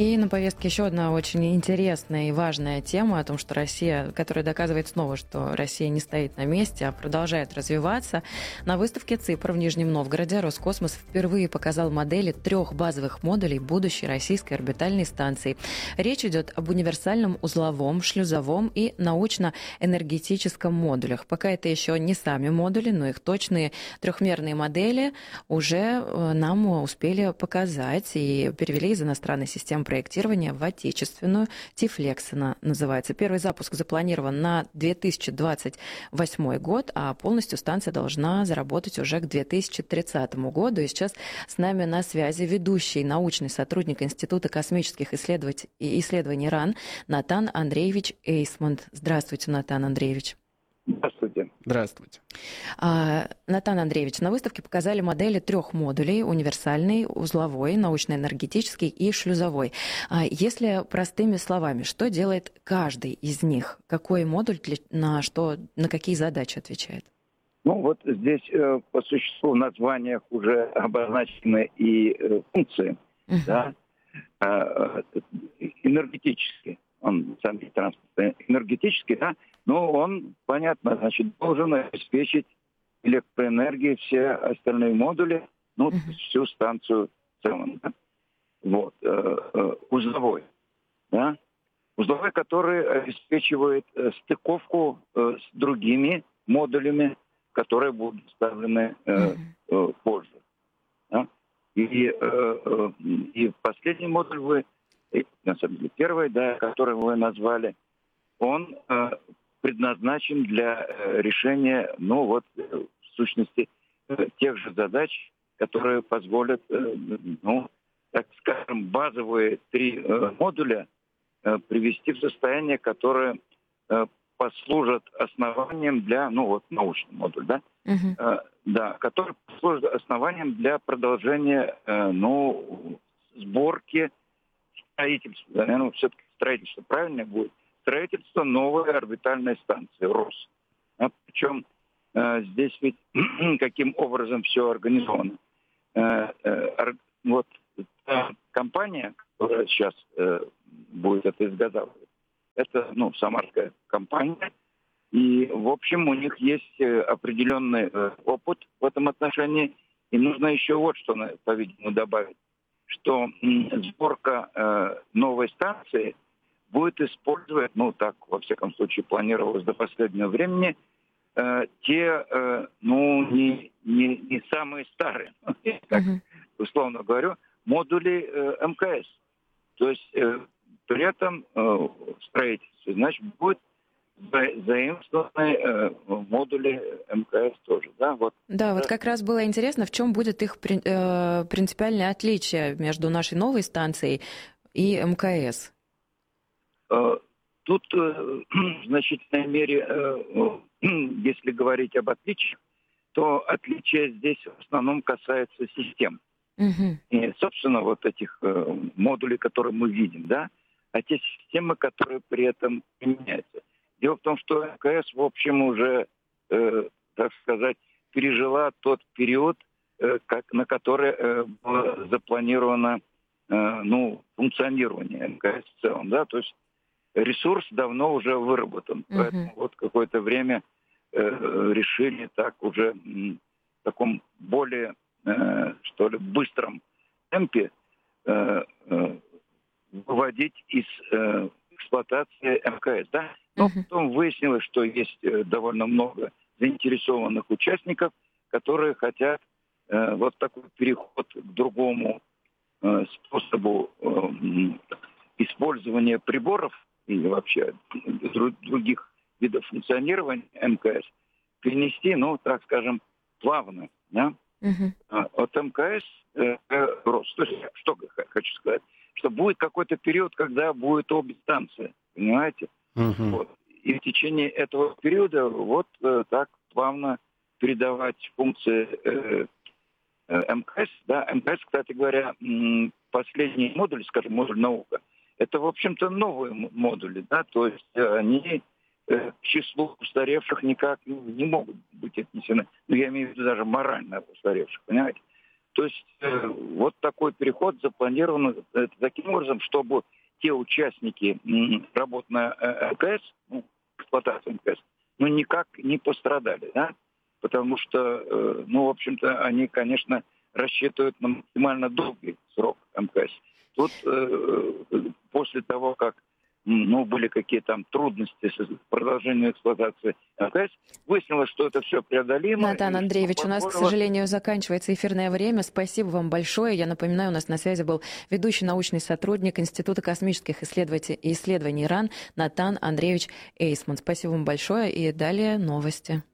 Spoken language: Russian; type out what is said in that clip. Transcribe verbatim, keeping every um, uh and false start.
И на повестке еще одна очень интересная и важная тема о том, что Россия, которая доказывает снова, что Россия не стоит на месте, а продолжает развиваться. На выставке ЦИПР в Нижнем Новгороде Роскосмос впервые показал модели трех базовых модулей будущей российской орбитальной станции. Речь идет об универсальном узловом, шлюзовом и научно-энергетическом модулях. Пока это еще не сами модули, но их точные трехмерные модели уже нам успели показать и перевели из иностранной системы проектирования в отечественную. Тифлекс она называется. Первый запуск запланирован на две тысячи двадцать восьмой год, а полностью станция должна заработать уже к две тысячи тридцатому году. И сейчас с нами на связи ведущий научный сотрудник Института космических исследований, исследований РАН Натан Андреевич Эйсмонт. Здравствуйте, Натан Андреевич. Здравствуйте. Здравствуйте. А, Натан Андреевич, на выставке показали модели трех модулей: универсальный, узловой, научно-энергетический и шлюзовой. А если простыми словами, что делает каждый из них? Какой модуль для, на, что, на какие задачи отвечает? Ну вот здесь э, по существу в названиях уже обозначены и э, функции, uh-huh. да, э, энергетический, он сам транспорт энергетический, да, но он, понятно, значит, должен обеспечить электроэнергией все остальные модули, ну, uh-huh. всю станцию в целом, да. Вот, э, э, узловой, да, узловой, который обеспечивает э, стыковку э, с другими модулями, которые будут вставлены э, э, позже. Да? И, э, э, и последний модуль вы, на самом деле первый, да, который вы назвали, он э, предназначен для э, решения, ну вот, э, в сущности, э, тех же задач, которые позволят, э, ну, так скажем, базовые три э, модуля э, привести в состояние, которое э, послужат основанием для, ну вот, научный модуль, да, uh-huh. э, да, который послужит основанием для продолжения, э, ну, сборки, строительства, наверное, все-таки строительство правильно будет, строительство новой орбитальной станции РОС. А, причем э, здесь ведь каким образом все организовано. Э, э, вот та компания, которая сейчас э, будет это изготавливать, это, ну, самарская компания. И, в общем, у них есть определенный опыт в этом отношении. И нужно еще вот что, по-видимому, добавить, что сборка э, новой станции будет использовать, ну, так, во всяком случае, планировалось до последнего времени, э, те, э, ну, не, не, не самые старые, так условно говорю, модули э, эм ка эс. То есть э, при этом э, строительстве, значит, будет заимствованы э, модули эм ка эс тоже, да? Вот. Да, вот как раз было интересно, в чем будет их при, э, принципиальное отличие между нашей новой станцией и эм ка эс? Э, тут э, в значительной мере, э, если говорить об отличиях, то отличие здесь в основном касается систем. Угу. И, собственно, вот этих э, модулей, которые мы видим, да, а те системы, которые при этом применяются. Дело в том, что эм ка эс, в общем, уже, э, так сказать, пережила тот период, э, как, на который э, было запланировано э, ну, функционирование эм ка эс в целом. Да? То есть ресурс давно уже выработан. Uh-huh. Поэтому вот какое-то время э, решили так уже м, в таком более, э, что ли, быстром темпе э, э, выводить из э, эксплуатации эм ка эс, да? Но uh-huh. потом выяснилось, что есть э, довольно много заинтересованных участников, которые хотят э, вот такой переход к другому э, способу э, использования приборов и вообще друг, других видов функционирования эм ка эс перенести, ну, так скажем, плавно, да? Uh-huh. От эм ка эс э, рост. То есть, что хочу сказать, что будет какой-то период, когда будет обе станции, понимаете? Uh-huh. Вот. И в течение этого периода вот э, так плавно передавать функции э, э, эм ка эс. Да? эм ка эс, кстати говоря, м- последний модуль, скажем, модуль наука, это, в общем-то, новые модули, да, то есть э, они э, к числу устаревших никак не могут быть отнесены. Ну, я имею в виду даже морально устаревших, понимаете? То есть э, вот такой переход запланирован э, таким образом, чтобы те участники м, работ на э, МКС, ну, эксплуатации МКС, ну, никак не пострадали, да? Потому что, э, ну, в общем-то, они, конечно, рассчитывают на максимально долгий срок МКС. Тут э, после того, как ну, были какие-то там трудности с продолжением эксплуатации МКС, выяснилось, что это все преодолимо. Натан Андреевич, у нас, к сожалению, заканчивается эфирное время. Спасибо вам большое. Я напоминаю, у нас на связи был ведущий научный сотрудник Института космических исследований, исследований РАН Натан Андреевич Эйсман. Спасибо вам большое. И далее новости.